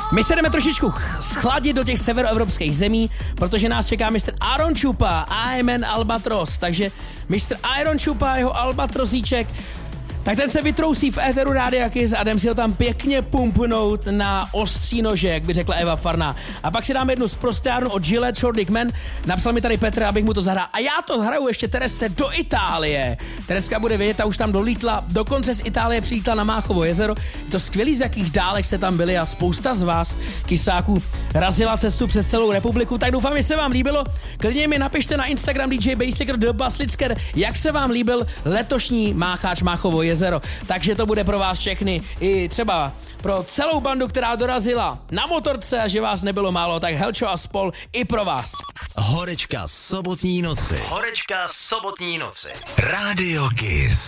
My se jdeme trošičku schladit do těch severoevropských zemí, protože nás čeká Mr. Aaron Chupa, I'm an Albatros, takže Mr. Aaron Chupa, jeho Albatrosíček, tak ten se vytrousí v éteru Rádia Kiss a jdem si ho tam pěkně pumpnout na ostří nože, jak by řekla Eva Farná. A pak si dáme jednu zprostárnu od Gillette Short Dick Man. Napsal mi tady Petr, abych mu to zahrál. A já to hraju ještě Teresce do Itálie. Tereska bude vědět, a už tam dolítla, dokonce z Itálie přilítla na Máchovo jezero. Je to skvělý, z jakých dálek se tam byli a spousta z vás, kysáků, razila cestu přes celou republiku. Tak doufám, že se vám líbilo. Klidně mi napište na Instagram DJ Basicker The Baslicker, jak se vám líbil letošní Mácháč Máchovo jezero. Takže to bude pro vás všechny, i třeba pro celou bandu, která dorazila na motorce a že vás nebylo málo, tak Helčo a spol i pro vás. Horečka sobotní noci. Rádio Kiss.